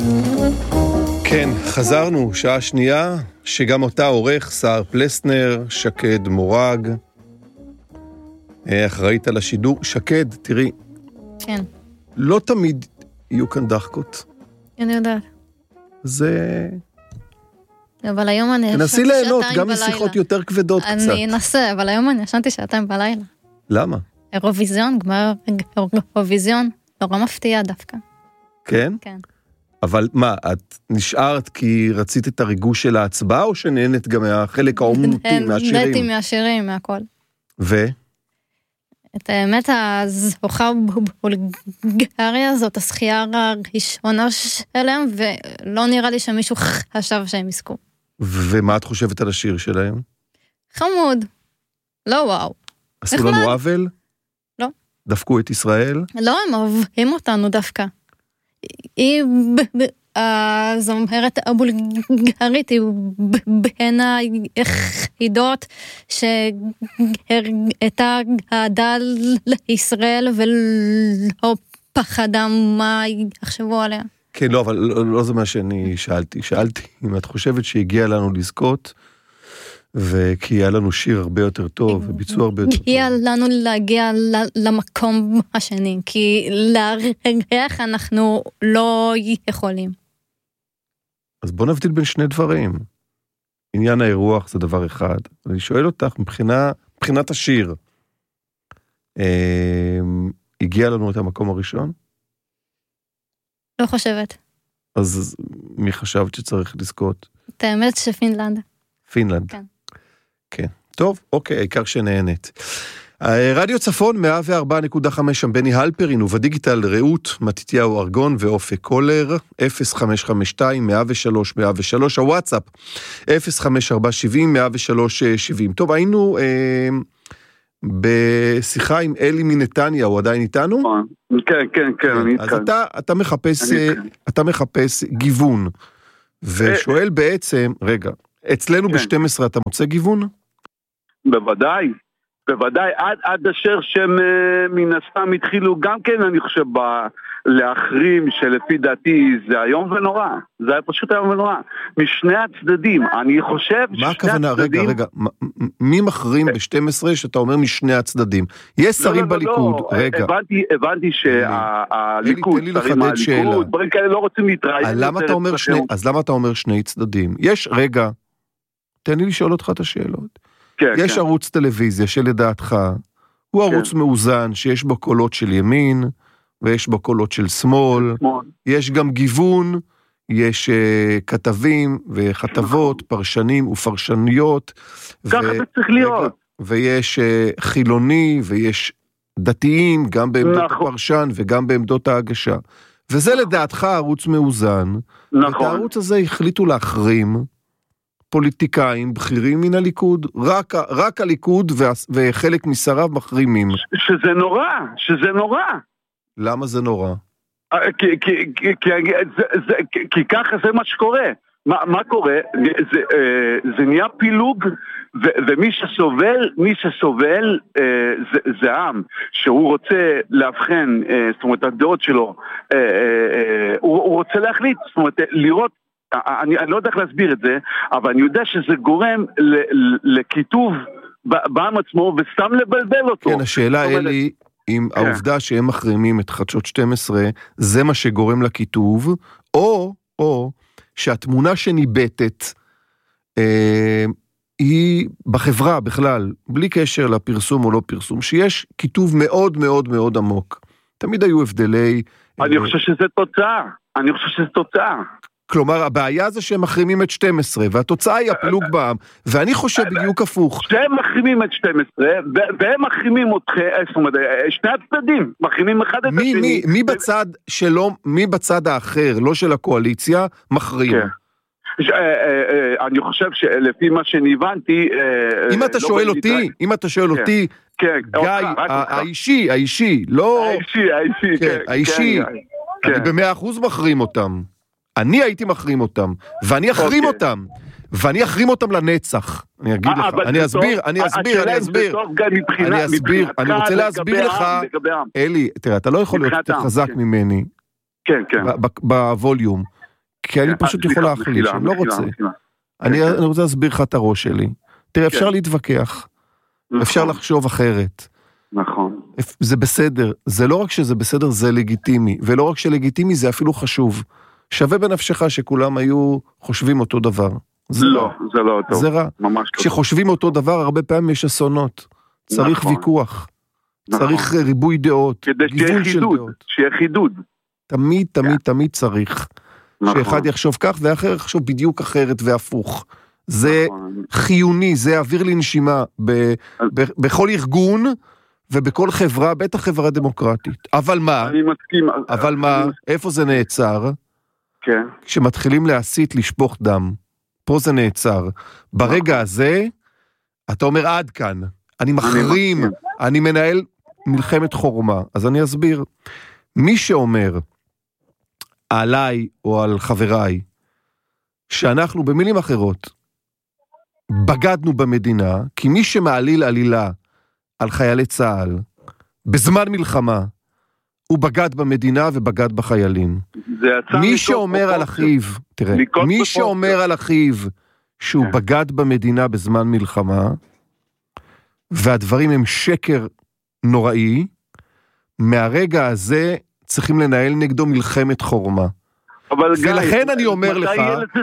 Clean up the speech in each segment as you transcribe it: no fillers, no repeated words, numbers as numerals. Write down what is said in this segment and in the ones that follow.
כן, חזרנו, שעה שנייה, שגם אותה עורך סער פלסנר, שקד מורג, אחראית על השידור. שקד, תראי. כן. לא תמיד יהיו כאן דחקות. אני יודעת. זה... אבל היום אני... תנסי ליהנות, גם משיחות יותר כבדות קצת. אני אנסה, אבל היום אני ישנתי שעתיים בלילה. למה? אירוויזיון, גמר אירוויזיון, נורא מפתיע דווקא. כן? כן. אבל מה, את נשארת כי רצית את הריגוש של ההצבעה, או שנהנת גם מהחלק האומנותי, מהשירים? נהנתי מהשירים, מהכל. ו? את האמת, הזוכה בבולגריה זאת השחייה הראשונה שלהם, ולא נראה לי שמישהו חשב שהם יזכו. ומה את חושבת על השיר שלהם? חמוד. לא וואו. עשו לנו עוול? לא. דפקו את ישראל? לא, הם אוהבים אותנו דווקא. היא הזמרת הבולגרית היא בין היחידות שהראתה אהדה לישראל ולא פחדה מה יחשבו עליה. כן, לא, אבל לא זה מה שאני שאלתי. שאלתי אם את חושבת שהגיע לנו לזכות, וכי היה לנו שיר הרבה יותר טוב, וביצוע הרבה יותר טוב. הגיע לנו להגיע למקום השני, כי להריח אנחנו לא יכולים. אז בוא נבדיל בין שני דברים. עניין האירוח זה דבר אחד. אני שואל אותך, מבחינת השיר, הגיע לנו את המקום הראשון? לא חושבת. אז מי חשבת שצריך לזכות? את האמת שפינלנד. פינלנד. כן. כן. טוב, אוקיי, העיקר שנהנית. רדיו צפון 104.5 שם בני הלפרין, ובדיגיטל רעות, מתתיהו ארגון ואופק קולר, 0552-103-103, הוואטסאפ, 0547-103-70. טוב, היינו בשיחה עם אלי מנתניה, הוא עדיין איתנו? כן, כן, כן, אני אז אתה מחפש גיוון, ושואל בעצם, רגע, אצלנו ב-12 אתה מוצא גיוון? בוודאי, בוודאי, עד אשר שהם מן הסתם התחילו גם כן, אני חושב, להחרים שלפי דעתי זה היום ונורא, זה היה פשוט היום ונורא, משני הצדדים, אני חושב מה הכוונה, רגע, מי מחרים ב-12 שאתה אומר משני הצדדים? יש שרים בליכוד, רגע. הבנתי שהליכוד, שרים מהליכוד, דברים כאלה לא רוצים להתראיין. אז למה אתה אומר שני צדדים? יש, רגע, תן לי לשאול אותך את השאלות. יש ערוץ טלוויזיה שלדעתך הוא ערוץ מאוזן שיש בו קולות של ימין ויש בו קולות של שמאל, יש גם גיוון, יש כתבים וכתבות, פרשנים ופרשניות, ככה זה צריך להיות, ויש חילוני ויש דתיים גם בעמדות הפרשן וגם בעמדות ההגשה, וזה לדעתך ערוץ מאוזן, ואת הערוץ הזה החליטו להחרים פוליטיקאים בכירים מן הליכוד, רק הליכוד וחלק משריו מחרימים. שזה נורא. למה זה נורא? כי ככה זה מה שקורה. מה קורה? זה נהיה פילוג, ומי שסובל זה עם, שהוא רוצה להבחן, זאת אומרת, הדעות שלו, הוא רוצה להחליט, זאת אומרת, לראות, אני לא יודע איך להסביר את זה, אבל אני יודע שזה גורם לכיתוב בעם עצמו, וסתם לבלבל אותו. כן, השאלה אלי, אם העובדה שהם מחרימים את חדשות 12, זה מה שגורם לכיתוב, או שהתמונה שניבטת, היא בחברה בכלל, בלי קשר לפרסום או לא פרסום, שיש כיתוב מאוד מאוד מאוד עמוק. תמיד היו הבדלי... אני חושב שזה תוצאה. כלומר, הבעיה זה שהם מחרימים את 12, והתוצאה היא הפילוג בעם, ואני חושב בדיוק הפוך. שהם מחרימים את 12, והם מחרימים אתכם, זאת אומרת, שני הצדדים, מחרימים אחד את השני. מי בצד האחר, לא של הקואליציה, מחרים? אני חושב שלפי מה שאני הבנתי... אם אתה שואל אותי, גיא, האישי, לא... האישי, אני ב100% מחרים אותם. אני הייתי מחרים אותם, ואני אחרים אותם, ואני אחרים אותם לנצח. אני אגיד לך, אני רוצה להסביר לך, אלי, תראה, אתה לא יכול להיות יותר חזק ממני, בווליום, כי אני פשוט יכול להחליש, אני לא רוצה. אני רוצה להסביר לך את הראש שלי. תראה, אפשר להתווכח, אפשר לחשוב אחרת. נכון. זה בסדר, זה לא רק שזה בסדר, זה לגיטימי, ולא רק שלגיטימי, זה אפילו חשוב. שווה בנפשך שכולם היו חושבים אותו דבר. לא, זה לא טוב. זה רע. כשחושבים אותו דבר, הרבה פעמים יש אסונות. צריך ויכוח. צריך ריבוי דעות. כדי שיהיה חידוד. תמיד צריך. שאחד יחשוב כך, ואחר יחשוב בדיוק אחרת והפוך. זה חיוני, זה אוויר לנשימה בכל ארגון ובכל חברה, בטח חברה דמוקרטית. אבל מה? אני מסכים. אבל מה? איפה זה נעצר? כן. כשמתחילים להסית, לשפוך דם. פה זה נעצר. ברגע הזה, אתה אומר עד כאן. אני מחרים, אני מנהל מלחמת חורמה. אז אני אסביר. מי שאומר עליי או על חבריי, שאנחנו במילים אחרות, בגדנו במדינה, כי מי שמעליל עלילה על חיילי צה"ל, בזמן מלחמה, הוא בגד במדינה ובגד בחיילים. מי שאומר על אחיו, תראה, מי שאומר על אחיו, שהוא בגד במדינה בזמן מלחמה, והדברים הם שקר נוראי, מהרגע הזה צריכים לנהל נגדו מלחמת חורמה. ולכן אני אומר לך,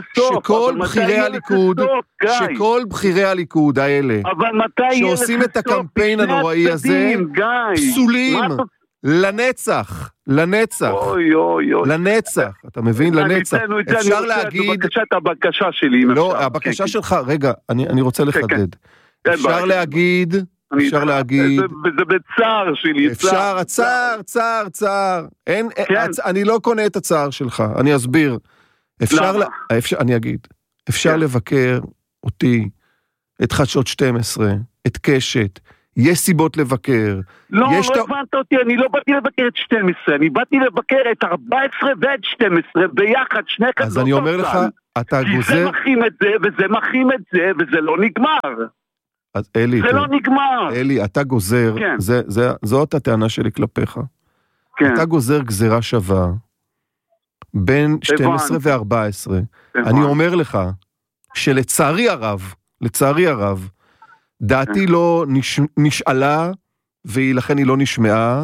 שכל בחירי הליכוד האלה, שעושים את הקמפיין הנוראי הזה, פסולים לנצח, לנצח, אתה מבין? לנצח. אפשר להגיד, את הבקשה שלי, לא, הבקשה שלך, רגע, אני רוצה לחדד. אפשר להגיד, וזה בצער שלי, אפשר, צער, אני לא קונה את הצער שלך, אני אסביר. אני אגיד, אפשר לבקר אותי, את חדשות 12, את קשת, יש סיבות לבקר. לא הבנת אותי, אני לא באתי לבקר את 12, אני באתי לבקר את 14 ואת 12 ביחד, שני כאן. אז אני אומר לך, אתה גוזר... כי זה מחים את זה, וזה מחים את זה, וזה לא נגמר. אז אלי, זה לא נגמר. אלי, אתה גוזר, זאת הטענה שלי כלפיך. אתה גוזר גזירה שווה, בין 12 ו-14. אני אומר לך, שלצערי הרב, דעתי לא נשאלה, ולכן היא לא נשמעה,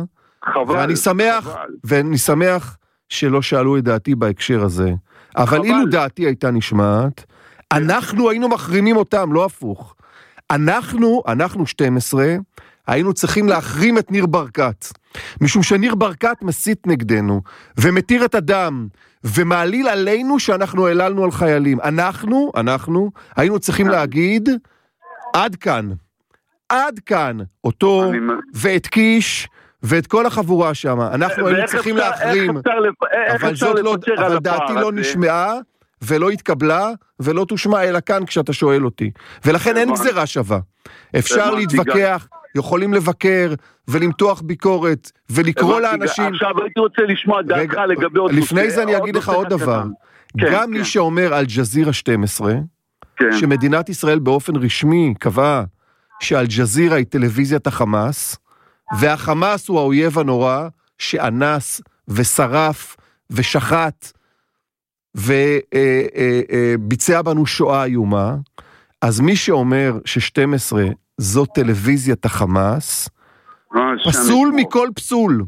ואני שמח שלא שאלו את דעתי בהקשר הזה. אבל אילו דעתי הייתה נשמעת, אנחנו היינו מחרימים אותם, לא הפוך. אנחנו 12, היינו צריכים להחרים את ניר ברקת, משום שניר ברקת מסית נגדנו, ומתיר את הדם, ומעליל עלינו שאנחנו העללנו על חיילים. אנחנו היינו צריכים להגיד, עד כאן, אותו ואת קיש, ואת כל החבורה שם, אנחנו היינו צריכים להחרים, אבל דעתי לא נשמעה, ולא התקבלה, ולא תושמע אלא כאן כשאתה שואל אותי. ולכן אין גזירה שווה. אפשר להתווכח, יכולים לבקר, ולמתוח ביקורת, ולקרוא לאנשים... עכשיו הייתי רוצה לשמוע דעתך לגבי עוד... לפני זה אני אגיד לך עוד דבר. גם מי שאומר על ג'זירה 12, שמדינת ישראל באופן רשמי קבעה שעל ג'זירה היא טלוויזיית החמאס, והחמאס הוא האויב הנורא, שאנס ושרף ושחט, וביצע בנו שואה איומה, אז מי שאומר ש12 זו טלוויזיית החמאס, פסול מכל פסול,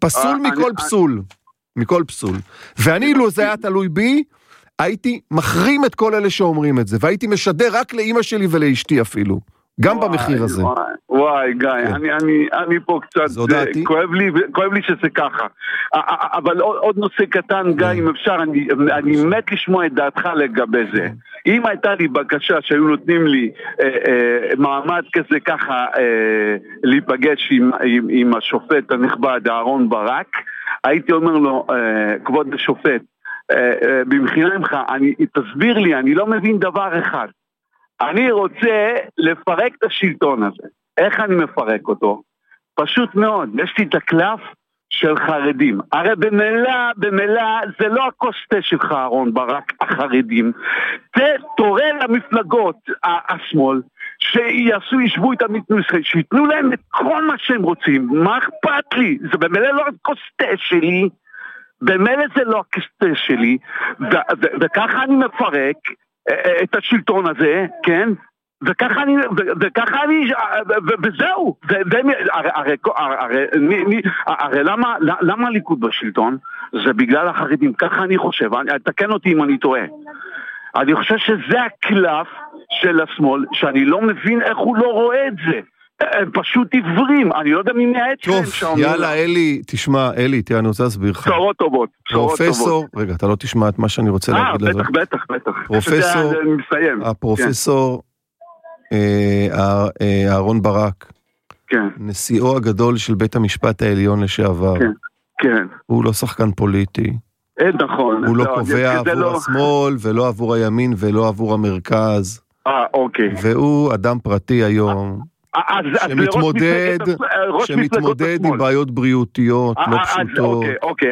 מכל פסול. ואני, לו זה היה תלוי בי, הייתי מחרים את כל אלה שאומרים את זה, והייתי משדר רק לאמא שלי ולאשתי אפילו, גם במחיר הזה. וואי, גיא, אני פה קצת, כואב לי שזה ככה. אבל עוד נושא קטן, גיא, אם אפשר, אני מת לשמוע את דעתך לגבי זה. אם הייתה לי בקשה שהיו נותנים לי מעמד כזה ככה, להיפגש עם השופט הנכבד אהרון ברק, הייתי אומר לו, כבוד השופט, במחילה ממך, תסביר לי, אני לא מבין דבר אחד. אני רוצה לפרק את השלטון הזה. איך אני מפרק אותו? פשוט מאוד, יש לי את הקלף של חרדים. הרי במילא זה לא הקוסטה שלך, אהרון ברק, החרדים. זה תורה למפלגות השמאל, ישבו את המתנוסחים, שיתנו להם את כל מה שהם רוצים. מה אכפת לי? זה במילא לא הקוסטה שלי. במילא זה לא הקסטה שלי, וככה אני מפרק את השלטון הזה, כן? וככה אני, וזהו, הרי למה הליכוד בשלטון? זה בגלל החרדים, ככה אני חושב, תקן אותי אם אני טועה. אני חושב שזה הקלף של השמאל, שאני לא מבין איך הוא לא רואה את זה. הם פשוט עיוורים, אני לא יודע מי מהעת שלהם שם. טוב, יאללה אלי, תשמע, אלי, תראה, אני רוצה להסביר לך. בשורות טובות. פרופסור, רגע, אתה לא תשמע את מה שאני רוצה להגיד לזה. בטח. פרופסור, הפרופסור אהרון ברק, נשיאו הגדול של בית המשפט העליון לשעבר. כן. הוא לא שחקן פוליטי. נכון. הוא לא קובע עבור השמאל, ולא עבור הימין, ולא עבור המרכז. אוקיי. והוא אדם פרטי היום. שמתמודד עם בעיות בריאותיות לא פשוטות,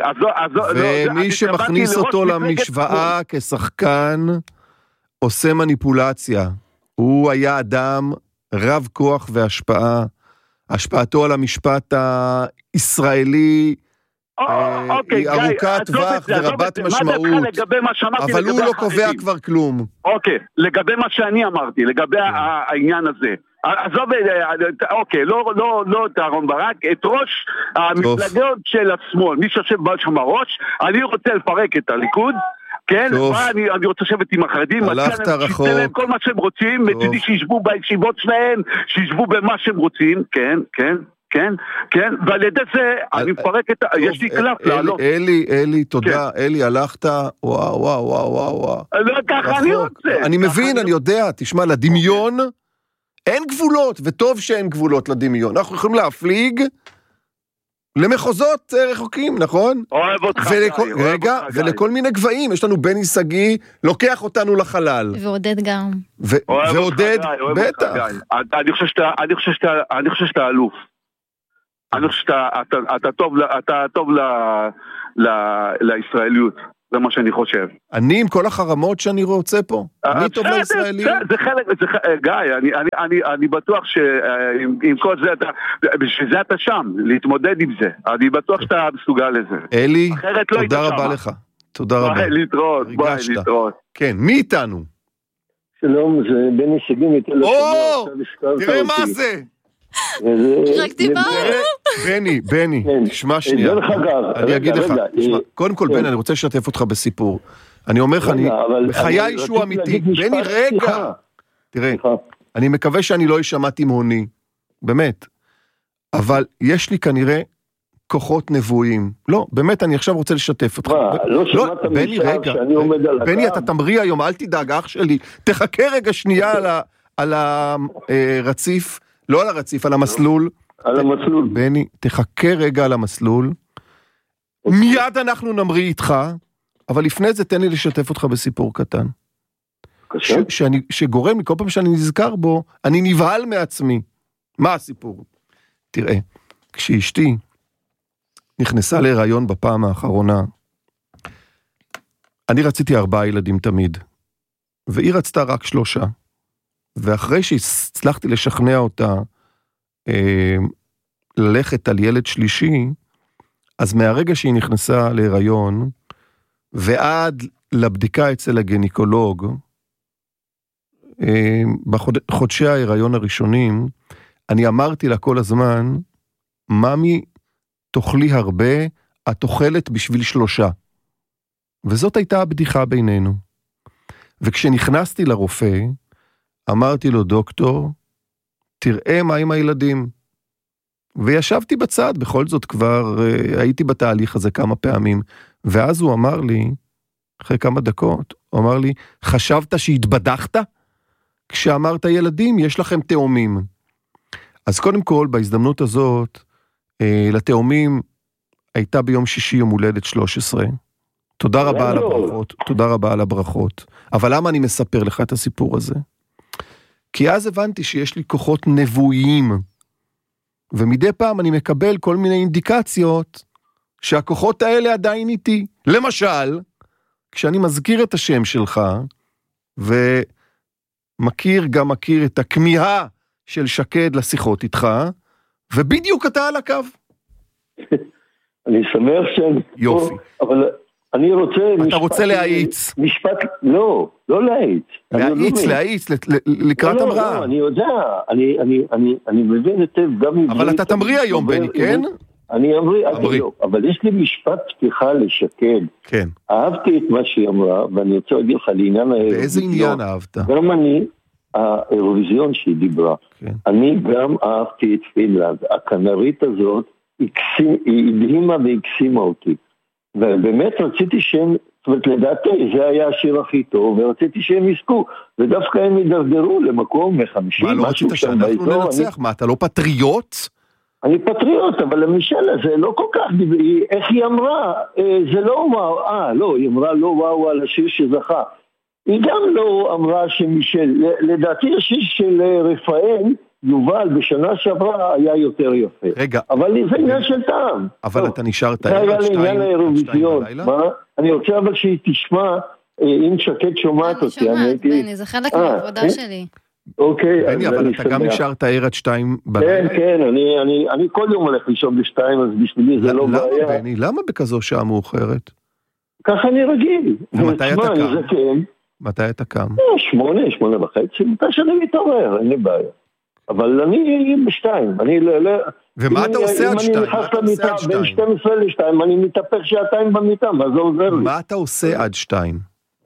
ומי שמכניס אותו למשוואה כשחקן עושה מניפולציה. הוא היה אדם רב כוח והשפעה, השפעתו על המשפט הישראלי היא ארוכת טווח ורבת משמעות, אבל הוא לא קובע כבר כלום. אוקיי, לגבי מה שאני אמרתי, לגבי העניין הזה, עזוב, אוקיי, לא את אהרון ברק, את ראש המפלגות של השמאל, מי שיושב שם הראש, אני רוצה לפרק את הליכוד, כן, אני רוצה לשבת עם החרדים, הלכת רחוק, שיתן להם כל מה שהם רוצים, מצידי שישבו בישיבות שלהם, שישבו במה שהם רוצים, כן, ועל ידי זה אני מפרק את, יש לי קלף לעלות. אלי, תודה, אלי, הלכת, וואו. לא ככה אני רוצה. אני מבין, אני יודע, תשמע, לדמיון אין גבולות, וטוב שאין גבולות לדמיון. אנחנו יכולים להפליג למחוזות רחוקים, נכון? אוהב אותך. רגע, ולכל מיני גבהים. יש לנו בני סגי, לוקח אותנו לחלל. ועודד גם. ועודד, בטח. אני חושב שאתה אלוף. אני חושב שאתה טוב לישראליות. זה מה שאני חושב. אני עם כל החרמות שאני רוצה פה? אני טוב לישראלים? זה חלק, גיא, אני בטוח שעם כל זה, בשביל זה אתה שם, להתמודד עם זה. אני בטוח שאתה מסוגל לזה. אלי, תודה רבה לך. תודה רבה. ביי, להתראות. כן, מי איתנו? שלום, זה בני סגי מתל השומר. תראה מה זה! רק דיברנו. בני, תשמע שנייה. אני אגיד לך, קודם כל בני, אני רוצה לשתף אותך בסיפור. אני אומר לך, בחיי שהוא אמיתי. בני, רגע. תראה, אני מקווה שאני לא אשמע תימהוני, באמת. אבל יש לי כנראה כוחות נבואים. לא, באמת, אני עכשיו רוצה לשתף אותך. לא שמעת משם שאני עומד על הקו. בני, אתה תמריא היום, אל תדאג, אח שלי. תחכה רגע שנייה על הרציף. לא על הרציף, על המסלול. על המסלול. בני, תחכה רגע על המסלול. מיד אנחנו נמריא איתך, אבל לפני זה תן לי לשתף אותך בסיפור קטן. שגורם לי, כל פעם שאני נזכר בו, אני נבהל מעצמי. מה הסיפור? תראה, כשאשתי נכנסה להיריון בפעם האחרונה, אני רציתי 4 ילדים תמיד, והיא רצתה רק 3. ואחרי שהצלחתי לשכנע אותה ללכת על ילד שלישי, אז מהרגע שהיא נכנסה להיריון, ועד לבדיקה אצל הגניקולוג, בחודשי ההיריון הראשונים, אני אמרתי לה כל הזמן, ממי, תאכלי הרבה, את אוכלת בשביל 3. וזאת הייתה הבדיחה בינינו. וכשנכנסתי לרופא, אמרתי לו, דוקטור, תראה מה עם הילדים. וישבתי בצד, בכל זאת כבר הייתי בתהליך הזה כמה פעמים, ואז הוא אמר לי, אחרי כמה דקות, הוא אמר לי, חשבת שהתבדחת? כשאמרת ילדים, יש לכם תאומים. אז קודם כל, בהזדמנות הזאת, לתאומים הייתה ביום שישי יום הולדת 13. תודה רבה על הברכות, תודה רבה על הברכות. אבל למה אני מספר לך את הסיפור הזה? כי אז הבנתי שיש לי כוחות נבואיים, ומדי פעם אני מקבל כל מיני אינדיקציות, שהכוחות האלה עדיין איתי. למשל, כשאני מזכיר את השם שלך, ומכיר את הכמיהה של שקד לשיחות איתך, ובדיוק אתה על הקו. אני שמח שאני... יופי. אבל אני רוצה... אתה רוצה להאיץ. משפט... לא להאיץ. להאיץ, לקראת המראה. לא, אני יודע. אני מבין היטב גם... אבל אתה תמריא היום, בני, כן? אני אמריא, אבל יש לי משפט פתיחה לשקד. כן. אהבתי את מה שהיא אמרה, ואני רוצה להגיד לך לעניין האירוויזיון. באיזה עניין אהבת? גם אני, האירוויזיון שהיא דיברה, אני גם אהבתי את פינלנד. הכנרית הזאת, היא הדהימה והקסימה אותי. ובאמת רציתי שהם, זאת אומרת, לדעתי, זה היה השיר הכי טוב, ורציתי שהם יזכו, ודווקא הם ידרדרו למקום 50, מה, לא רצית שאנחנו ננצח? מה, אתה לא פטריוט? אני פטריוט, אבל למישלה זה לא כל כך, איך היא אמרה, זה לא וואו, לא, היא אמרה לא וואו על השיר שזכה. היא גם לא אמרה שמישל, לדעתי השיר של רפאל, יובל, בשנה שעברה היה יותר יפה. רגע. אבל זה עניין של טעם. אבל אתה נשארת זה היה לעניין האירוויזיון. אני רוצה אבל שהיא תשמע, אם שקד שומעת אותי. אני שומעת, בני, זה חלק מהעבודה שלי. אוקיי. בני, אבל אתה גם נשארת ער עד 2 בלילה? כן, אני כל יום הולך לישון ב2, אז בשבילי זה לא בעיה. למה, בני? למה בכזו שעה מאוחרת? ככה אני רגיל. ומתי אתה קם? מתי אתה קם? 8:30, מתי שאני מתעורר, אין לי בעיה. אבל אני ב2, אני לא... ומה אתה עושה עד 2? אם אני נכנס למיטה בין 12 ל2, אני מתהפך שעתיים במיטה, מה זה עוזר לי? מה אתה עושה עד 2?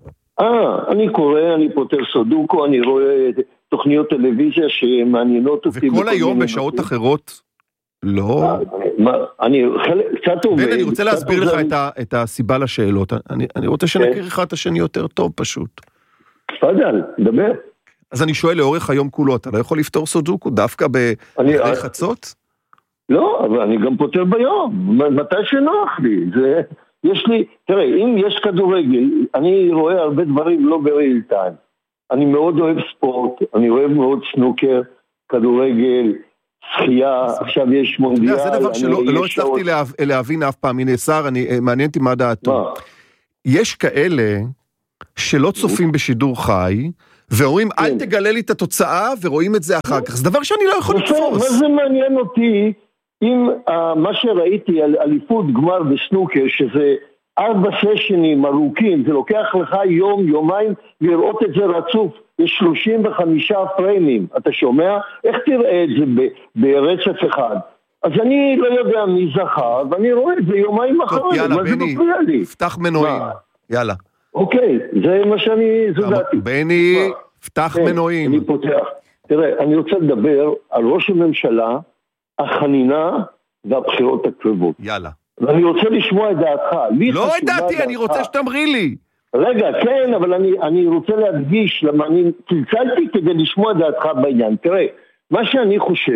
אני קורא, אני פוטר סודוקו, אני רואה תוכניות טלוויזיה שמעניינות אותי. וכל היום בשעות אחרות? לא. אני קצת עובד. ואני רוצה להסביר לך את הסיבה לשאלות. אני רוצה שנכיר אחד את השני יותר טוב פשוט. תפדל, דבר. אז אני שואל לאורך היום כולו, אתה לא יכול לפתור סודוקו דווקא אחרי חצות? לא, אבל אני גם פותר ביום, מתי שנוח לי, יש לי, תראה, אם יש כדורגל, אני רואה הרבה דברים לא בריל טיים, אני מאוד אוהב ספורט, אני אוהב מאוד סנוקר, כדורגל, שחייה, עכשיו יש מונדיאל. זה דבר שלא הצלחתי להבין אף פעם, הנה שר, מעניין אותי מה דעתו. יש כאלה שלא צופים בשידור חי, ואומרים, אל תגלה לי את התוצאה, ורואים את זה אחר כך. זה דבר שאני לא יכול לתפוס. מה זה מעניין אותי, אם מה שראיתי על אליפות גמר בסנוקר, שזה 4 סשנים ארוכים, זה לוקח לך יום, יומיים, לראות את זה רצוף, יש 35 פריימים, אתה שומע? איך תראה את זה ברצף אחד? אז אני לא יודע מי זכה, ואני רואה את זה יומיים אחרי, יאללה, בני, פתח מנועים, יאללה. אוקיי, זה מה שאני זודעתי. בני, פתח מנועים. אני פותח. תראה, אני רוצה לדבר על ראש הממשלה, החנינה והבחירות הקרבות. יאללה. ואני רוצה לשמוע את דעתך. לא ידעתי, אני רוצה שתמרי לי. רגע, כן, אבל אני רוצה להדגיש, למה אני צלצלתי כדי לשמוע את דעתך בעניין. תראה, מה שאני חושב,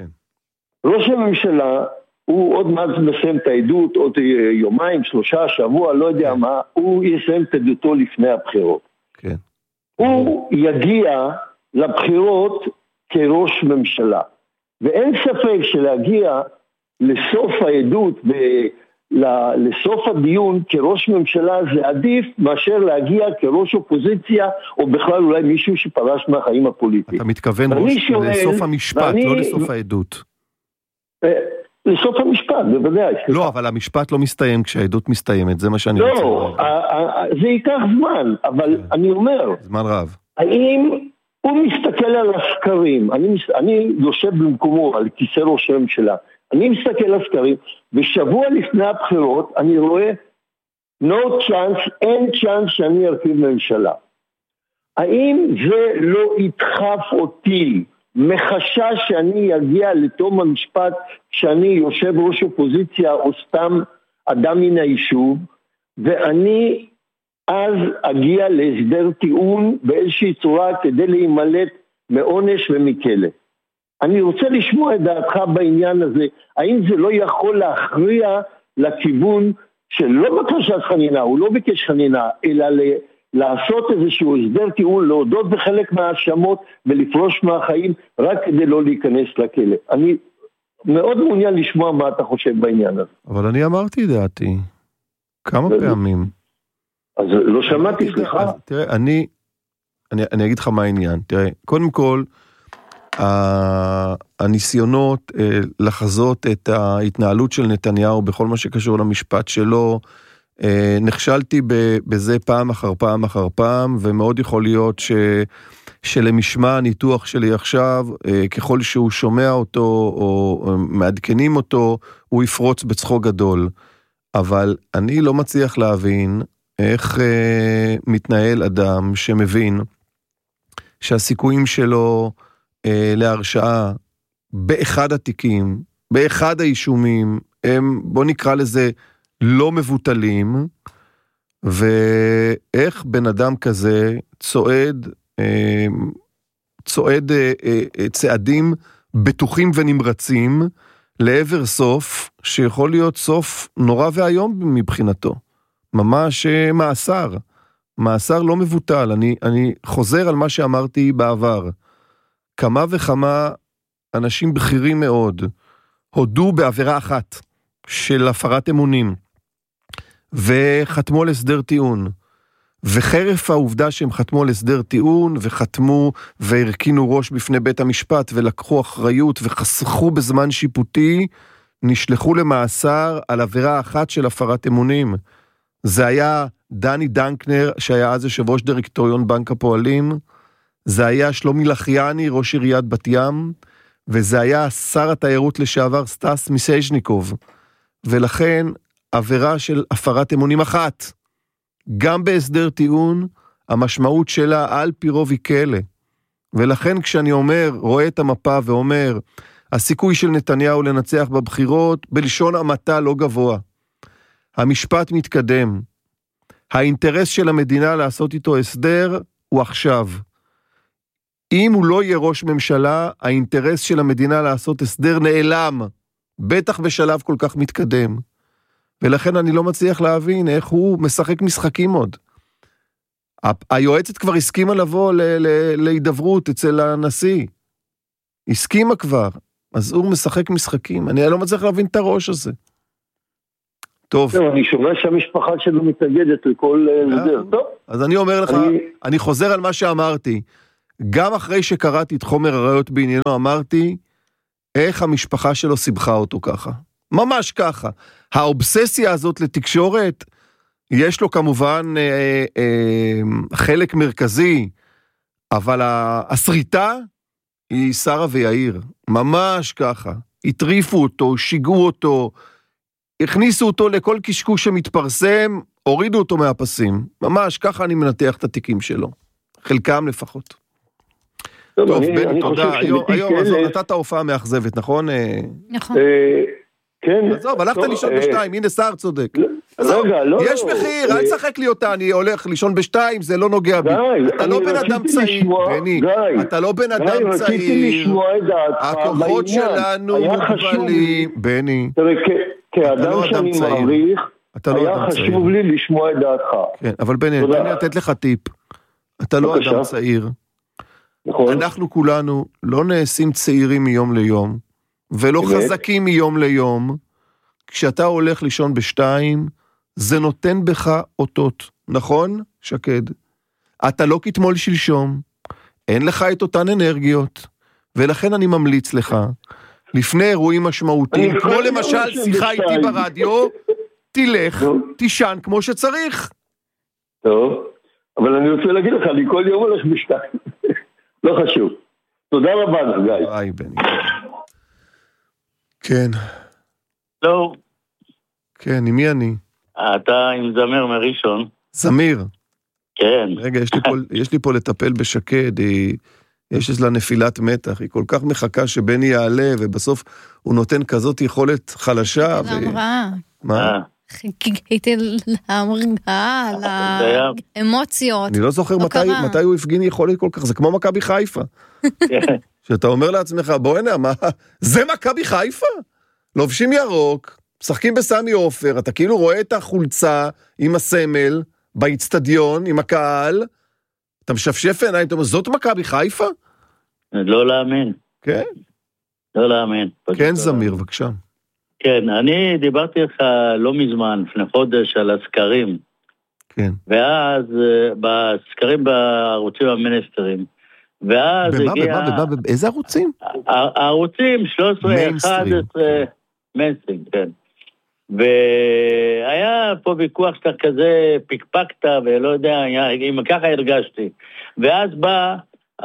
ראש הממשלה, הוא עוד מעט מסיים את העדות, עוד יומיים, 3 שבוע, לא יודע מה, הוא יסיים את עדותו לפני הבחירות. כן. הוא יגיע לבחירות כראש ממשלה. ואין ספק שלהגיע לסוף העדות לסוף הדיון כראש ממשלה זה עדיף מאשר להגיע כראש אופוזיציה או בכלל אולי מישהו שפרש מהחיים הפוליטיים. אתה מתכוון לסוף המשפט, לא לסוף העדות. לסוף המשפט, בוודאי. לא, אבל המשפט לא מסתיים כשהעדות מסתיימת, זה מה שאני רוצה. לא, זה ייקח זמן, אבל אני אומר... זמן רב. האם הוא מסתכל על הסקרים, אני יושב במקומו על כיסא ראש הממשלה, אני מסתכל על הסקרים, ושבוע לפני הבחירות אני רואה no chance, אין chance שאני ארכיב ממשלה. האם זה לא ידחף אותי מחשש שאני אגיע לתום המשפט שאני יושב ראש אופוזיציה או סתם אדם מן היישוב, ואני אז אגיע להסדר טיעון באיזושהי צורה כדי להימלט מעונש ומכלא. אני רוצה לשמוע את דעתך בעניין הזה, האם זה לא יכול להכריע לכיוון שלא בקשת חנינה, הוא לא ביקש חנינה, אלא לעשות איזשהו הסדר טיעון, להודות בחלק מההאשמות ולפרוש מהחיים רק כדי לא להיכנס לכלא. אני מאוד מעוניין לשמוע מה אתה חושב בעניין הזה. אבל אני אמרתי דעתי כמה פעמים. אז לא שמעתי, סליחה. תראה, אני אגיד לך מה העניין. תראה, קודם כל, הניסיונות לחזות את ההתנהלות של נתניהו בכל מה שקשור למשפט שלו, נכשלתי בזה פעם אחר פעם אחר פעם, ומאוד יכול להיות שלמשמע הניתוח שלי עכשיו, ככל שהוא שומע אותו או מעדכנים אותו, הוא יפרוץ בצחוק גדול. אבל אני לא מצליח להבין איך מתנהל אדם שמבין שהסיכויים שלו להרשעה באחד התיקים, באחד האישומים, הם, בוא נקרא לזה, לא מבוטלים, ואיך בן אדם כזה צועד צעדים בטוחים ונמרצים לעבר סוף, שיכול להיות סוף נורא והיום מבחינתו. ממש מאסר לא מבוטל. אני חוזר על מה שאמרתי בעבר. כמה וכמה אנשים בכירים מאוד הודו בעבירה אחת של הפרת אמונים, וחתמו על הסדר טיעון, וחרף העובדה שהם חתמו על הסדר טיעון, וחתמו והרכינו ראש בפני בית המשפט, ולקחו אחריות וחסכו בזמן שיפוטי, נשלחו למאסר על עבירה אחת של הפרת אמונים. זה היה דני דנקנר, שהיה אז יושב ראש דירקטוריון בנק הפועלים, זה היה שלומי לחיאני, ראש עיריית בת ים, וזה היה שר התיירות לשעבר סטס מיסז'ניקוב. ולכן עבירה של הפרת אמונים אחת, גם בהסדר טיעון, המשמעות שלה על פי רוב היא כלא. ולכן כשאני רואה את המפה ואומר, הסיכוי של נתניהו לנצח בבחירות, בלשון המעטה לא גבוה. המשפט מתקדם. האינטרס של המדינה לעשות איתו הסדר הוא עכשיו. אם הוא לא יהיה ראש ממשלה, האינטרס של המדינה לעשות הסדר נעלם, בטח בשלב כל כך מתקדם. ולכן אני לא מצליח להבין איך הוא משחק משחקים עוד. היועצת כבר הסכימה לבוא להידברות אצל הנשיא. הסכימה כבר, אז הוא משחק משחקים. אני לא מצליח להבין את הראש הזה. טוב. אני שומע שהמשפחה שלו מתנגדת לכל הסדר. טוב. אז אני אומר לך, אני חוזר על מה שאמרתי. גם אחרי שקראתי את חומר הראיות בעניינו, אמרתי, איך המשפחה שלו סיבכה אותו ככה. ממש ככה. האובססיה הזאת לתקשורת, יש לו כמובן חלק מרכזי, אבל הסריטה היא שרה ויאיר. ממש ככה. הטריפו אותו, שיגעו אותו, הכניסו אותו לכל קשקוש שמתפרסם, הורידו אותו מהפסים. ממש ככה אני מנתח את התיקים שלו. חלקם לפחות. טוב, בני, תודה. היום, אז נתת ההופעה מאכזבת, נכון? נכון. כן. עזוב, הלכת לישון בשתיים, הנה שר צודק. עזוב, יש מחיר, אל תשחק לי אותה, אני הולך לישון בשתיים, זה לא נוגע בי. אתה לא בן אדם צעיר, בני. אתה לא בן אדם צעיר. הכוחות שלנו מוגבלים. בני. כאדם שאני מעריך, היה חשוב לי לשמוע את דעתך. כן, אבל בני, אני לתת לך טיפ. אתה לא אדם צעיר. אנחנו כולנו לא נעשים צעירים מיום ליום, ולא חזקים מיום ליום. כשאתה הולך לישון בשתיים, זה נותן בך אותות, נכון, שקד? אתה לא כתמול שלשום, אין לך את אותן אנרגיות, ולכן אני ממליץ לך, לפני אירועים משמעותיים, כמו למשל שיחה איתי ברדיו, תלך, תישן כמו שצריך. טוב, אבל אני רוצה להגיד לך, אני כל יום הולך בשתיים. לא חשוב. תודה רבה, גיא. ביי, בני. כן. לא. כן, עם מי אני? אתה עם זמיר מראשון. זמיר. כן. רגע, יש לי פה לטפל בשקד, יש לה נפילת מתח, היא כל כך מחכה שבני יעלה, ובסוף הוא נותן כזאת יכולת חלשה. מה? חיכיתי להמרגעה, לאמוציות. אני לא זוכר מתי הוא הפגין יכולת כל כך, זה כמו מכבי חיפה. שאתה אומר לעצמך, בוא הנה, מה? זה מכבי חיפה? לובשים ירוק, משחקים בסמי עופר, אתה כאילו רואה את החולצה עם הסמל, באצטדיון, עם הקהל, אתה משפשף עיניים, אתה אומר, זאת מכבי חיפה? לא להאמין. כן? לא להאמין. כן, זמיר, בבקשה. כן, אני דיברתי לך לא מזמן, לפני חודש, על הסקרים. כן. ואז בסקרים בערוצים המיניסטרים, ואז הגיע... איזה ערוצים? הערוצים 13, 11, מיינסטרים, כן. והיה פה ויכוח שאתה כזה פיקפקת, ולא יודע, אם ככה הרגשתי. ואז בא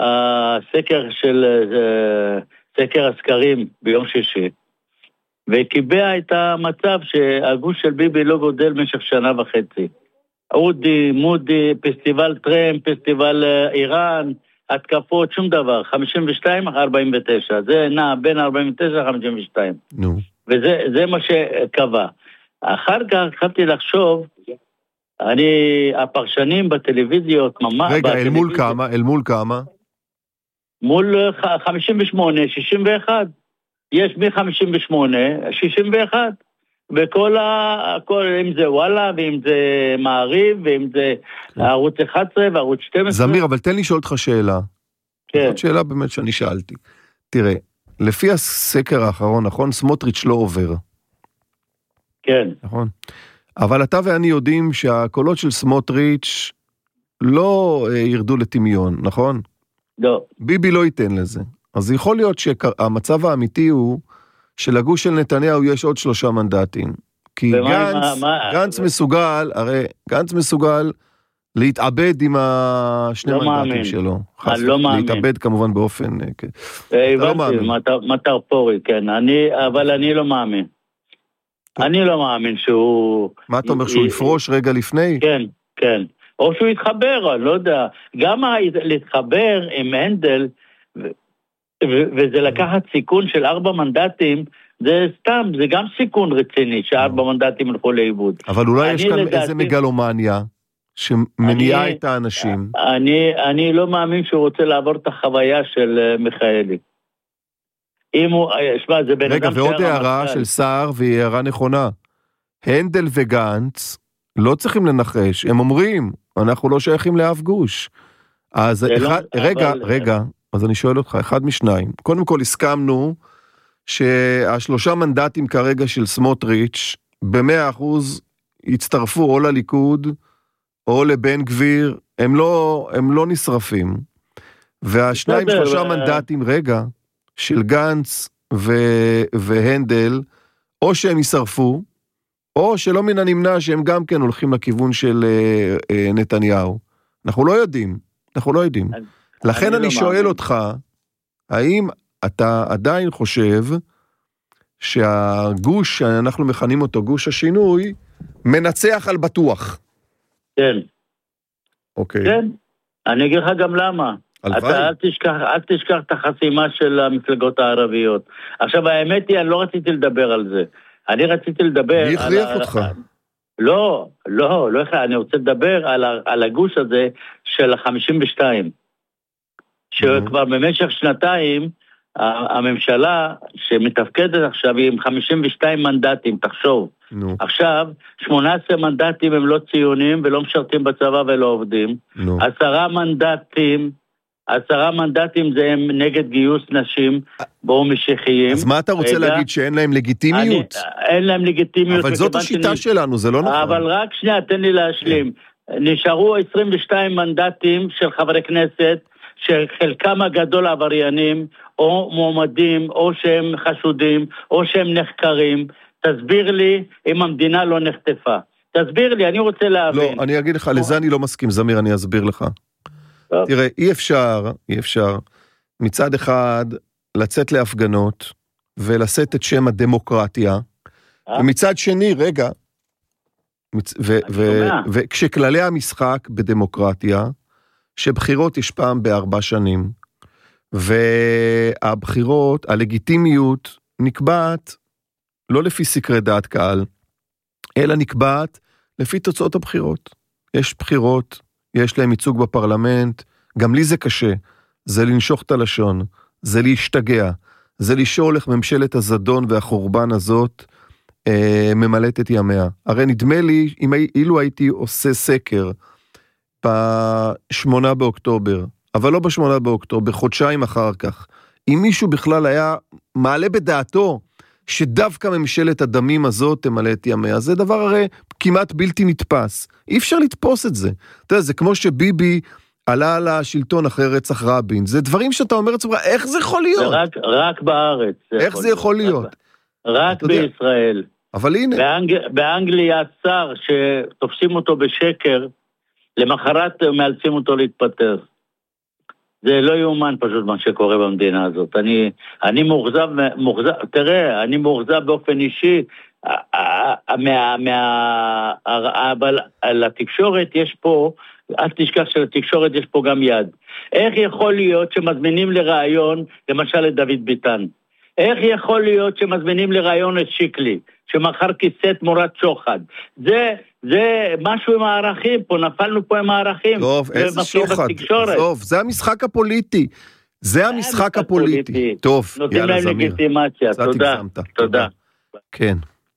סקר הסקרים ביום שישי, וקיבע את המצב שהגוש של ביבי לא גודל במשך שנה וחצי. אודי, מודי, פסטיבל טרמפ, פסטיבל איראן, התקפות, שום דבר, 52, 49, זה נע בין 49 ל-52. נו. וזה מה שקבע. אחר כך התחלתי לחשוב, הפרשנים בטלוויזיות, ממש... רגע, אל מול כמה? מול 58, 61. יש מ-58, 61. וכל אם זה וואלה, ואם זה מעריב, ואם זה ערוץ 11 וערוץ 12. זמיר, אבל תן לי לשאול אותך שאלה. כן. זאת שאלה באמת שאני שאלתי. תראה, לפי הסקר האחרון, נכון? סמוטריץ' לא עובר. כן. נכון. אבל אתה ואני יודעים שהקולות של סמוטריץ' לא ירדו לטמיון, נכון? לא. ביבי לא ייתן לזה. אז יכול להיות שהמצב האמיתי הוא שלגוש של נתניהו יש עוד 3 מנדטים. כי גנץ מסוגל, הרי גנץ מסוגל להתאבד עם השני מנדטים שלו. אני לא מאמין. להתאבד כמובן באופן... הבנתי, מטרפורי, כן. אבל אני לא מאמין. אני לא מאמין שהוא... מה אתה אומר, שהוא יפרוש רגע לפני? כן, כן. או שהוא יתחבר, אני לא יודע. גם להתחבר עם הנדל, וזה לקחת סיכון של 4 מנדטים, זה סתם, זה גם סיכון רציני, ש4 מנדטים הלכו לאיבוד. אבל אולי יש כאן איזה מגלומניה, שמניעה את האנשים. אני לא מאמין שהוא רוצה לעבור את החוויה של מיכאלי. אם הוא, שמה, זה בן רגע, ועוד הערה של שר, והיא הערה נכונה. הנדל וגנץ לא צריכים לנחש, הם אומרים, אנחנו לא שייכים לאף גוש. אז רגע, אז אני שואל אותך, אחד משניים. קודם כל הסכמנו שה3 מנדטים כרגע של סמוטריץ' ב100% יצטרפו או לליכוד או לבן גביר, הם לא נשרפים. וה2-3 מנדטים רגע של גנץ והנדל, או שהם ישרפו, או שלא מן הנמנע שהם גם כן הולכים לכיוון של נתניהו. אנחנו לא יודעים. לכן אני שואל אותך, האם אתה עדיין חושב שהגוש שאנחנו מכנים אותו גוש השינוי, מנצח על בטוח? כן. אוקיי. כן, אני אגיד לך גם למה. אל תשכח את החסימה של המפלגות הערביות. עכשיו, האמת היא, אני לא רציתי לדבר על זה. אני רציתי לדבר... מי הכריח אותך? לא, אני רוצה לדבר על הגוש הזה של 52. שכבר במשך 2 הממשלה שמתפקדת עכשיו היא עם 52 מנדטים, תחשוב. עכשיו, 18 מנדטים הם לא ציונים ולא משרתים בצבא ולא עובדים. 10 מנדטים זה הם נגד גיוס נשים בו משיחיים. אז מה אתה רוצה להגיד, שאין להם לגיטימיות? אין להם לגיטימיות. אבל זאת השיטה שלנו, זה לא נכון. אבל רק שנייה, תן לי להשלים. נשארו 22 מנדטים של חברי כנסת, שחלקם הגדול עבריינים, או מועמדים, או שהם חשודים, או שהם נחקרים. תסביר לי אם המדינה לא נחטפה. תסביר לי, אני רוצה להבין. לא, אני אגיד לך, לזה אני לא מסכים, זמיר, אני אסביר לך. תראה, אי אפשר, מצד אחד, לצאת להפגנות, ולשאת את שם הדמוקרטיה, ומצד שני, רגע, וכשכללי המשחק בדמוקרטיה, שבחירות יש פעם ב4 שנים, והבחירות, הלגיטימיות, נקבעת לא לפי סקרי דעת קהל, אלא נקבעת לפי תוצאות הבחירות. יש בחירות, יש להם ייצוג בפרלמנט, גם לי זה קשה, זה לנשוך את הלשון, זה להשתגע, זה לשאול איך ממשלת הזדון והחורבן הזאת ממלאת את ימיה. הרי נדמה לי, אילו הייתי עושה סקר ב8 באוקטובר, אבל לא ב8 באוקטובר, חודשיים אחר כך, אם מישהו בכלל היה מעלה בדעתו, שדווקא ממשלת הדמים הזאת תמלא את ימיה, זה דבר הרי כמעט בלתי נתפס. אי אפשר לתפוס את זה. אתה יודע, זה כמו שביבי עלה לשלטון אחרי רצח רבין, זה דברים שאתה אומר לעצמך, איך זה יכול להיות? רק בארץ. איך זה יכול להיות? רק בישראל. אבל הנה. באנגליה שר שתופסים אותו בשקר, למחרת מאלצים אותו להתפטר. זה לא יאומן פשוט מה שקורה במדינה הזאת. אני מאוכזב, תראה, אני מאוכזב באופן אישי, אבל לתקשורת יש פה, אל תשכח שלתקשורת יש פה גם יד. איך יכול להיות שמזמינים לרעיון, למשל את דוד ביטן? איך יכול להיות שמזמינים לרעיון את שיקלי, שמחר כיסא תמורת שוחד? זה משהו עם הערכים, פה נפלנו פה עם הערכים. טוב, איזה שוחד? טוב, זה המשחק הפוליטי. זה המשחק הפוליטי. טוב, יאללה זמיר. נותנים להם לגיטימציה, תודה. כן.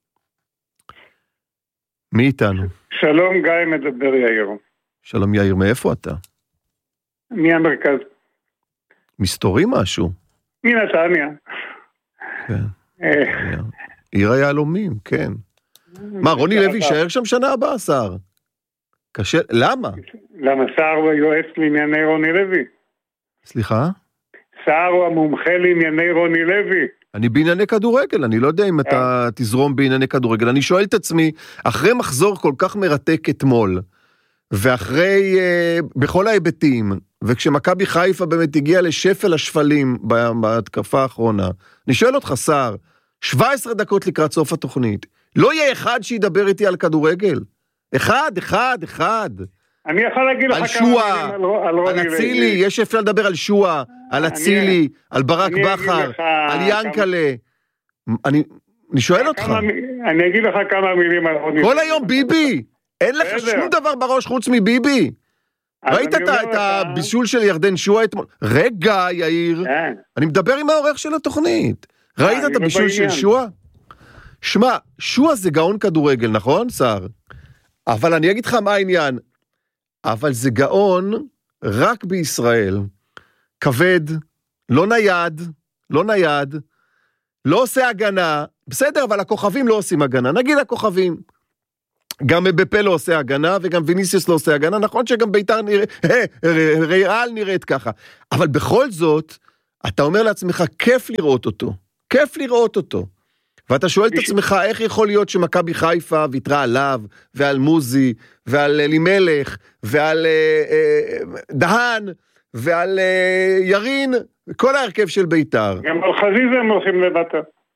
מי איתנו? שלום, גיא מדבר יאיר. שלום יאיר, מאיפה אתה? מהמרכז. מסתורי משהו? מנתניה. כן. עיר היהלומים, כן. מה, רוני לוי יישאר שם שנה הבאה, שר? קשה, למה? למה שר הוא היועץ לענייני רוני לוי? סליחה? שר הוא המומחה לענייני רוני לוי. אני בענייני כדורגל, אני לא יודע אם אתה תזרום בענייני כדורגל. אני שואל את עצמי, אחרי מחזור כל כך מרתק אתמול, ואחרי, בכל ההיבטים, וכשמכבי חיפה באמת הגיעה לשפל השפלים בהתקפה האחרונה, אני שואל אותך, שר, 17 דקות לקראת סוף התוכנית, לא יהיה אחד שידבר איתי על כדורגל? אחד. אני יכול להגיד לך כמה מילים על רוני לוי. על אצילי, יש אפשר לדבר על שועה, על אצילי, על ברק בכר, על ינקלה. אני שואל אותך. אני אגיד לך כמה מילים על רוני לוי. כל היום ביבי, אין לך שום דבר בראש חוץ מביבי. ראית את הבישול של ירדן שועה אתמול? רגע, יאיר, אני מדבר עם העורך של התוכנית. ראית את הבישול של שועה? שמע, שועה זה גאון כדורגל, נכון, שר? אבל אני אגיד לך מה העניין. אבל זה גאון רק בישראל. כבד, לא נייד, לא עושה הגנה. בסדר, אבל הכוכבים לא עושים הגנה. נגיד הכוכבים. גם בפה לא עושה הגנה, וגם ויניסיוס לא עושה הגנה. נכון שגם ביתר ריאל נראית ככה. אבל בכל זאת, אתה אומר לעצמך, כיף לראות אותו. ואתה שואל את עצמך, איך יכול להיות שמכבי חיפה ויתרה עליו, ועל מוזי, ועל אלימלך, ועל דהן, ועל ירין, כל ההרכב של ביתר. גם על חזיזה הם הולכים לוותר.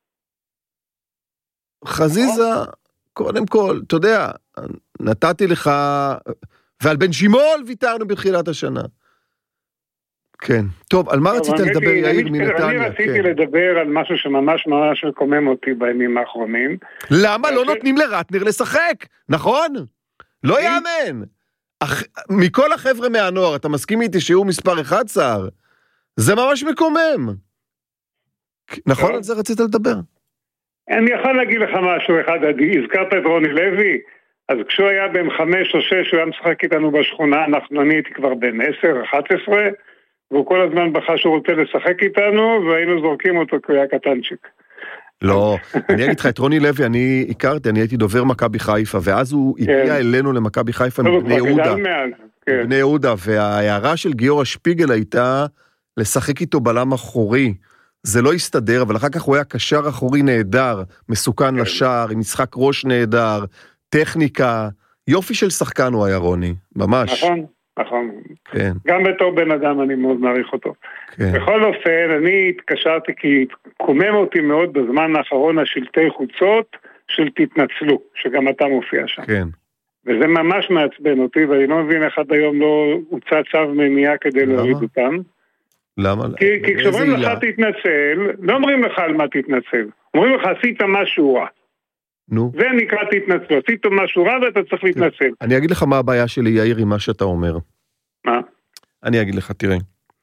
חזיזה, קודם כל, אתה יודע, נתתי לך, ועל בן שימול ויתרנו בתחילת השנה. כן. טוב, על מה רצית לדבר, יאיר מנתניה? אני רציתי לדבר על משהו שממש ממש מקומם אותי בימים האחרונים. למה לא נותנים לרטנר לשחק? נכון? לא יאמן. מכל החבר'ה מהנוער, אתה מסכים איתי שהוא מספר 1, שר? זה ממש מקומם. נכון, על זה רצית לדבר? אני יכול להגיד לך משהו אחד, הזכרת את רוני לוי, אז כשהוא היה בן 5 או 6, הוא היה משחק איתנו בשכונה, אני הייתי כבר בן 10, 11, והוא כל הזמן בכה שהוא רוצה לשחק איתנו, והיינו זורקים אותו כי הוא היה קטנצ'יק. לא, אני אגיד לך, את רוני לוי אני הכרתי, אני הייתי דובר מכבי חיפה, ואז הוא הגיע אלינו למכבי חיפה מבני יהודה. מבני יהודה, וההערה של גיורא שפיגל הייתה לשחק איתו בלם אחורי. זה לא הסתדר, אבל אחר כך הוא היה קשר אחורי נהדר, מסוכן לשער, עם משחק ראש נהדר, טכניקה, יופי של שחקן הוא היה רוני, ממש. נכון. כן. גם בתור בן אדם אני מאוד מעריך אותו. כן. בכל אופן, אני התקשרתי כי קומם אותי מאוד בזמן האחרון השלטי חוצות של תתנצלו, שגם אתה מופיע שם. כן. וזה ממש מעצבן אותי, ואני לא מבין איך עד היום לא הוצא צו מניעה כדי להוריד אותם. למה? כי כשאומרים לך תתנצל, לא אומרים לך על מה תתנצל. אומרים לך עשית משהו רע. נו. זה נקרא תתנצל. עשית משהו רע ואתה צריך להתנצל. אני אגיד לך מה הבעיה שלי, יאיר, עם מה שאתה אומר. מה? אני אגיד לך, תראה.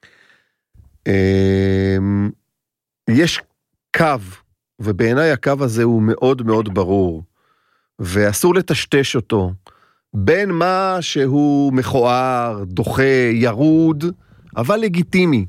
יש קו, ובעיניי הקו הזה הוא מאוד מאוד ברור, ואסור לטשטש אותו, בין מה שהוא מכוער, דוחה, ירוד, אבל לגיטימי,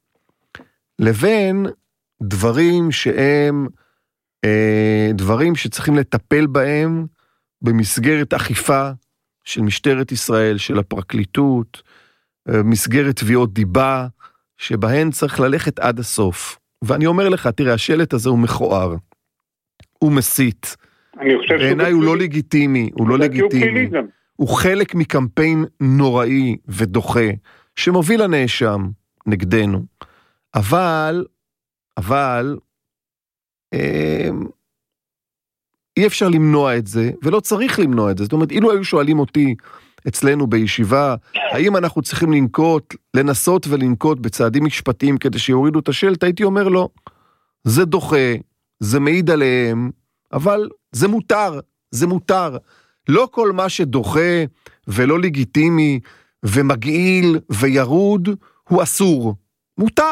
לבין דברים שהם דברים שצריכים לטפל בהם במסגרת אכיפה של משטרת ישראל, של הפרקליטות, מסגרת תביעות דיבה, שבהן צריך ללכת עד הסוף. ואני אומר לך, תראה, השלט הזה הוא מכוער, הוא מסית, בעיניי הוא לא לגיטימי, הוא לא לגיטימי, הוא חלק מקמפיין נוראי ודוחה, שמוביל הנאשם נגדנו, אבל, אי אפשר למנוע את זה, ולא צריך למנוע את זה. זאת אומרת, אילו היו שואלים אותי אצלנו בישיבה, האם אנחנו צריכים לנסות ולנקוט בצעדים משפטיים כדי שיורידו את השלט, הייתי אומר לו, זה דוחה, זה מעיד עליהם, אבל זה מותר. לא כל מה שדוחה ולא לגיטימי ומגעיל וירוד, הוא אסור. מותר.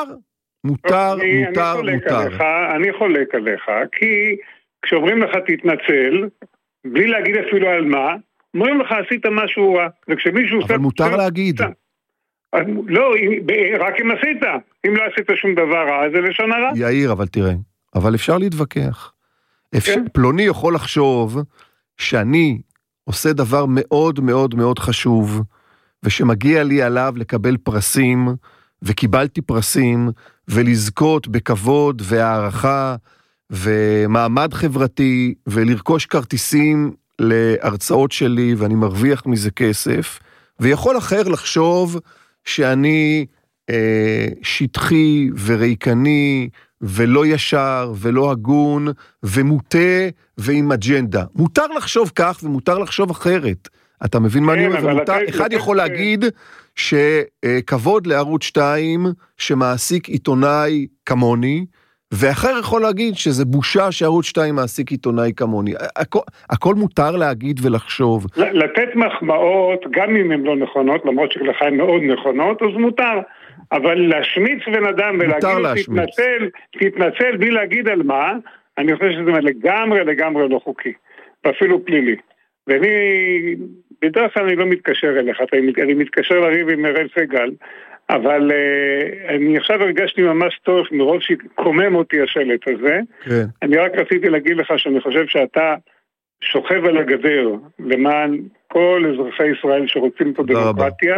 אני חולק עליך, כי כשאומרים לך תתנצל, בלי להגיד אפילו על מה, אומרים לך עשית משהו רע, וכשמישהו אבל מותר להגיד. לא, רק אם עשית, אם לא עשית שום דבר רע, זה לשון הרע. יאיר, אבל תראה, אבל אפשר להתווכח. פלוני יכול לחשוב שאני עושה דבר מאוד מאוד מאוד חשוב, ושמגיע לי עליו לקבל פרסים, וקיבלתי פרסים, ולזכות בכבוד והערכה, ומעמד חברתי, ולרכוש כרטיסים להרצאות שלי, ואני מרוויח מזה כסף, ויכול אחר לחשוב שאני שטחי וריקני, ולא ישר, ולא הגון, ומוטה ועם אג'נדה. מותר לחשוב כך, ומותר לחשוב אחרת. אתה מבין מה אני אומר? אחד יכול להגיד שכבוד לערוץ 2 שמעסיק עיתונאי כמוני, ואחר יכול להגיד שזה בושה שערוץ 2 מעסיק עיתונאי כמוני. הכל מותר להגיד ולחשוב. לתת מחמאות, גם אם הן לא נכונות, למרות שלך הן מאוד נכונות, אז מותר. אבל להשמיץ בן אדם ולהגיד תתנצל בלי להגיד על מה, אני חושב שזה לגמרי לא חוקי, ואפילו פלילי. ואני, בדרך כלל אני לא מתקשר אליך, אני מתקשר לריב עם אראל סגל, אבל אני עכשיו הרגשתי ממש טוב מרוב שקומם אותי השלט הזה. כן. אני רק רציתי להגיד לך שאני חושב שאתה שוכב על הגדר למען כל אזרחי ישראל שרוצים פה דמוקרטיה,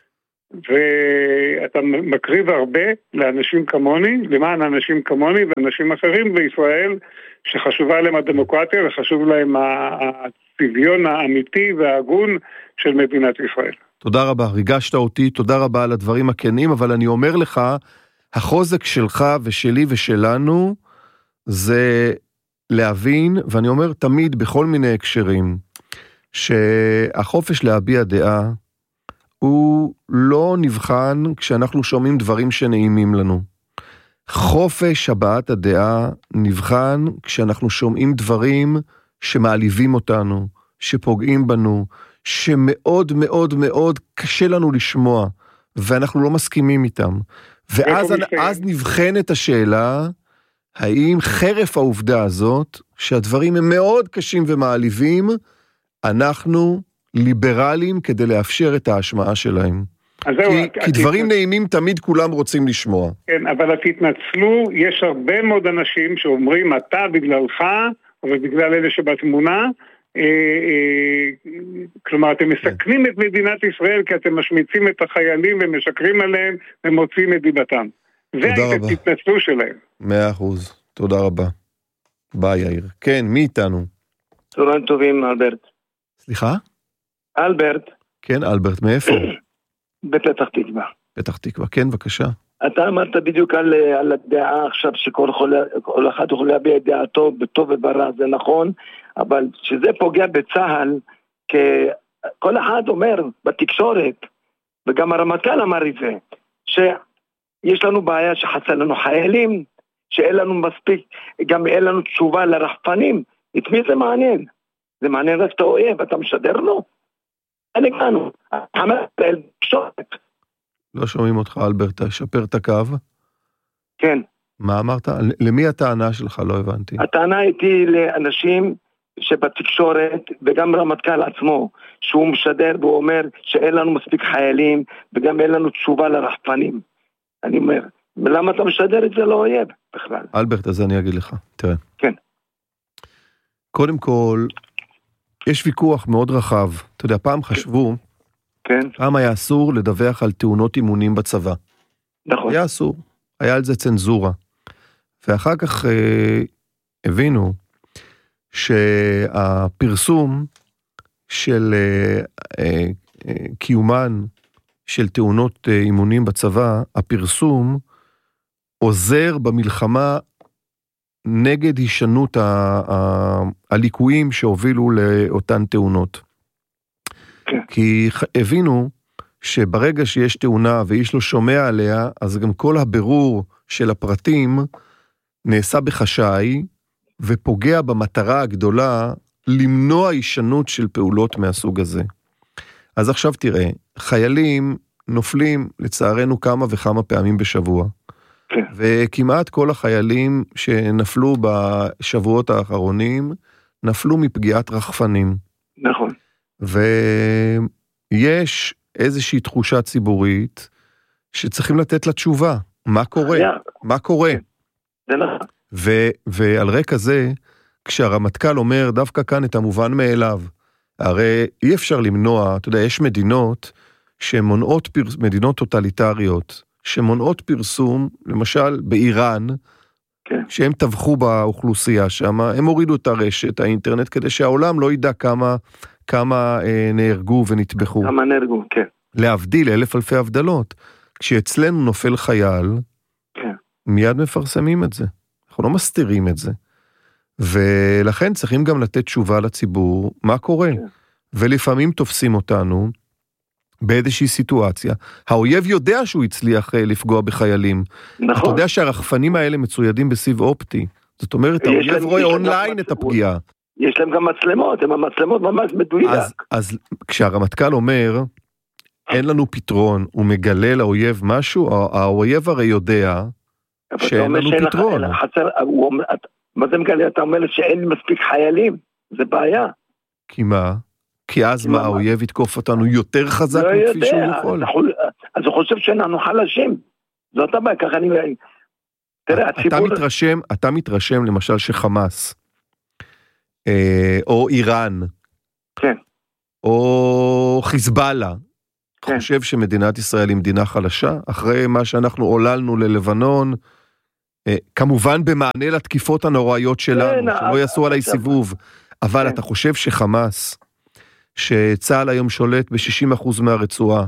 ואתה מקריב הרבה לאנשים כמוני, למען אנשים כמוני ואנשים אחרים בישראל שחשובה להם הדמוקרטיה וחשוב להם הצביון האמיתי וההגון של מדינת ישראל. תודה רבה, ריגשת אותי, תודה רבה על הדברים הכנים, אבל אני אומר לך, החוזק שלך ושלי ושלנו זה להבין, ואני אומר תמיד בכל מיני הקשרים, שהחופש להביע דעה הוא לא נבחן כשאנחנו שומעים דברים שנעימים לנו. חופש הבעת הדעה נבחן כשאנחנו שומעים דברים שמעליבים אותנו, שפוגעים בנו, שמאוד מאוד מאוד קשה לנו לשמוע, ואנחנו לא מסכימים איתם. ואז נבחן את השאלה, האם חרף העובדה הזאת, שהדברים הם מאוד קשים ומעליבים, אנחנו ליברליים כדי לאפשר את ההשמעה שלהם. כי דברים נעימים תמיד כולם רוצים לשמוע. כן, אבל תתנצלו, יש הרבה מאוד אנשים שאומרים, אתה בגללך, אבל בגלל אלה שבתמונה, כלומר, אתם מסכנים את מדינת ישראל, כי אתם משמיצים את החיילים ומשקרים עליהם, ומוציאים את דיבתם. זה התנצלו שלהם. 100%, תודה רבה. ביי יאיר. כן, מי איתנו? צהריים טובים, אלברט. סליחה? אלברט. כן, אלברט, מאיפה? בפתח תקווה. פתח תקווה, כן, בבקשה. אתה אמרת בדיוק על הדעה עכשיו שכל אחד יכול להביע את דעתו בטוב וברע, זה נכון, אבל שזה פוגע בצהל, כי כל אחד אומר בתקשורת, וגם הרמטכ"ל אמר את זה, שיש לנו בעיה שחסר לנו חיילים, שאין לנו מספיק, גם אין לנו תשובה לרחפנים. את מי זה מעניין? זה מעניין רק את האויב, אתה משדר לו? אין הגענו, לא שומעים אותך אלברט, שפר את הקו. כן. מה אמרת? למי הטענה שלך? לא הבנתי. הטענה איתי לאנשים שבתקשורת, וגם רמטכ"ל עצמו, שהוא משדר והוא אומר שאין לנו מספיק חיילים, וגם אין לנו תשובה לרחפנים. אני אומר, למה אתה משדר את זה לאויב בכלל? אלברט, אז אני אגיד לך, תראה. כן. קודם כל, יש ויכוח מאוד רחב. אתה יודע, פעם חשבו כן. פעם היה אסור לדווח על תאונות אימונים בצבא. נכון. היה אסור, היה על זה צנזורה. ואחר כך הבינו שהפרסום של קיומן של תאונות אימונים בצבא, הפרסום עוזר במלחמה נגד הישנות הליקויים שהובילו לאותן תאונות. כן. כי הבינו שברגע שיש תאונה ואיש לא שומע עליה, אז גם כל הבירור של הפרטים נעשה בחשאי, ופוגע במטרה הגדולה למנוע הישנות של פעולות מהסוג הזה. אז עכשיו תראה, חיילים נופלים לצערנו כמה וכמה פעמים בשבוע, כן. וכמעט כל החיילים שנפלו בשבועות האחרונים, נפלו מפגיעת רחפנים. נכון. ויש איזושהי תחושה ציבורית, שצריכים לתת לה תשובה. מה קורה? מה קורה? זה נכון. ועל רקע זה, כשהרמטכ"ל אומר דווקא כאן את המובן מאליו, הרי אי אפשר למנוע, אתה יודע, יש מדינות שמונעות, מדינות טוטליטריות, שמונעות פרסום, למשל באיראן, כן. שהם טבחו באוכלוסייה שם, הם הורידו את הרשת, האינטרנט, כדי שהעולם לא ידע כמה נהרגו ונטבחו. כמה נהרגו, כן. להבדיל, 1,000 אלפי הבדלות. כשאצלנו נופל חייל, כן. מיד מפרסמים את זה. אנחנו לא מסתירים את זה. ולכן צריכים גם לתת תשובה לציבור, מה קורה? כן. ולפעמים תופסים אותנו באיזושהי סיטואציה. האויב יודע שהוא הצליח לפגוע בחיילים. נכון. אתה יודע שהרחפנים האלה מצוידים בסיב אופטי. זאת אומרת, האויב רואה אונליין את הפגיעה. יש להם גם מצלמות, הם המצלמות ממש מדויק. אז כשהרמטכ"ל אומר, אין לנו פתרון, הוא מגלה לאויב משהו, האויב הרי יודע שאין לנו פתרון. מה זה מגלה? אתה אומר שאין מספיק חיילים, זה בעיה. כי מה? כי אז מה, האויב יתקוף אותנו יותר חזק מכפי שהוא יכול? אז הוא חושב שאנחנו חלשים. זאת הבעיה, ככה אני... תראה, הציבור... אתה מתרשם למשל שחמאס, או איראן, כן. או חיזבאללה, כן. חושב שמדינת ישראל היא מדינה חלשה, אחרי מה שאנחנו עוללנו ללבנון, כמובן במענה לתקיפות הנוראיות שלנו, שלא יעשו עליי סיבוב, אבל אתה חושב שחמאס, שצה"ל היום שולט ב-60% מהרצועה,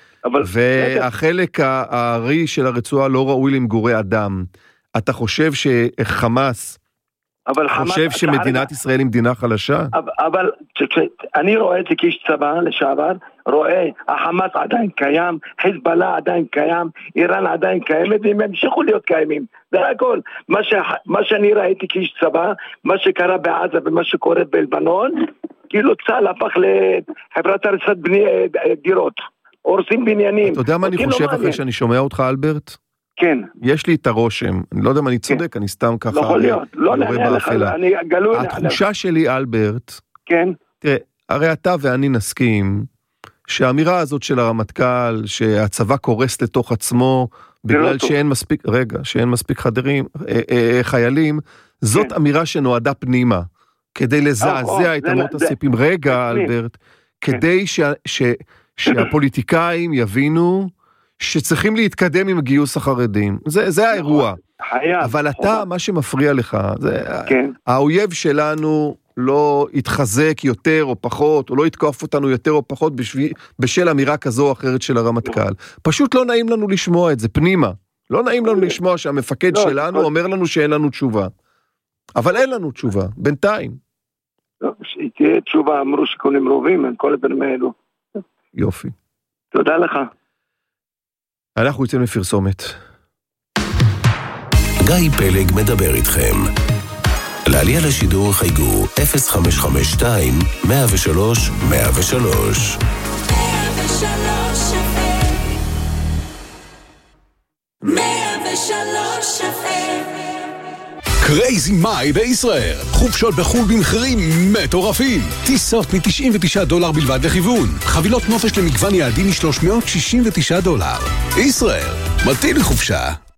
והחלק הארי של הרצועה לא ראוי למגורי אדם, אתה חושב שחמאס חושב שמדינת ישראל היא מדינה חלשה? אבל אני רואה את זה כאיש צבא לשעבר, רואה החמאס עדיין קיים, חיזבאללה עדיין קיים, איראן עדיין קיימת, והם המשיכו להיות קיימים. זה הכל. מה שאני ראיתי כאיש צבא, מה שקרה בעזה ומה שקורה בלבנון, כאילו צה"ל הפך לחברת הריסת דירות, הורסים בניינים. אתה יודע מה אני חושב אחרי שאני שומע אותך, אלברט? כן. יש לי את הרושם, אני לא יודע אם אני צודק, אני סתם ככה... לא יכול להיות, לא נענה לך, אני גלוי... התחושה שלי, אלברט, כן. תראה, הרי אתה ואני נסכים, שהאמירה הזאת של הרמטכ"ל, שהצבא קורס לתוך עצמו, בגלל שאין מספיק חיילים, זאת אמירה שנועדה פנימה, כדי לזעזע את אמות הסיפים. רגע, אלברט, כדי שהפוליטיקאים יבינו שצריכים להתקדם עם גיוס החרדים. זה האירוע. אבל אתה, מה שמפריע לך, האויב שלנו לא יתחזק יותר או פחות, או לא יתקוף אותנו יותר או פחות בשל אמירה כזו או אחרת של הרמטכ"ל. פשוט לא נעים לנו לשמוע את זה, פנימה. לא נעים לנו לשמוע שהמפקד שלנו אומר לנו שאין לנו תשובה. אבל אין לנו תשובה, בינתיים. תהיה תשובה, אמרו שקונים רובים, כל הדברים האלו. יופי. תודה לך. אנחנו יוצאים לפרסומת. גיא פלג מדבר איתכם. לעלייה לשידור חייגו 0552 103 103. קרייזי מאי בישראל, חופשות בחול במחירים מטורפים, טיסות $99 בלבד לכיוון, חבילות נופש למגוון יעדים $369. ישראל, מטיל חופשה.